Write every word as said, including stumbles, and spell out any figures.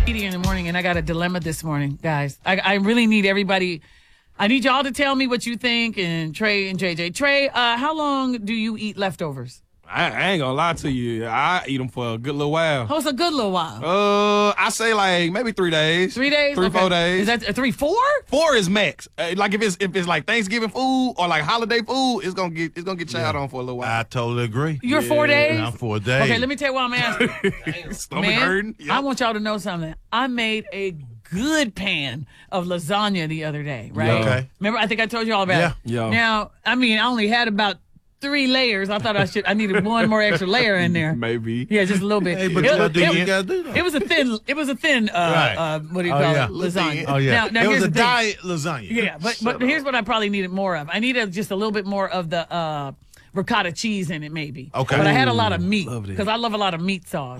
In the morning, and I got a dilemma this morning, guys. I, I really need everybody. I need y'all to tell me what you think. And Trey and J J. Trey, uh, how long do you eat leftovers? I, I ain't gonna lie to you. I eat them for a good little while. Oh, it's a good little while. Uh, I say like maybe three days. Three days? Three, Okay. four days. Is that uh, three, four? Four is max. Uh, like if it's if it's like Thanksgiving food or like holiday food, it's gonna get it's gonna get chowed Yeah. on for a little while. I totally agree. You're four days? I'm four days. Okay, let me tell you what I'm asking. Stomach Man, hurting. Yep. I want y'all to know something. I made a good pan of lasagna the other day, right? Yeah. Okay. Remember, I think I told you all about Yeah. it. Yeah. Now, I mean, I only had about three layers. I thought I should. I needed one more extra layer in there. Maybe. Yeah, just a little bit. Hey, but It- you gotta do, it- you gotta do that. It was a thin. It was a thin. Uh, Right. uh, what do you Oh, call yeah. it? Lasagna. Oh yeah. Now, now it here's was a the thing. diet lasagna. Yeah, but but here's what I probably needed more of. I needed just a little bit more of the uh, ricotta cheese in it, maybe. Okay. But I had a lot of meat love that. because I love a lot of meat sauce.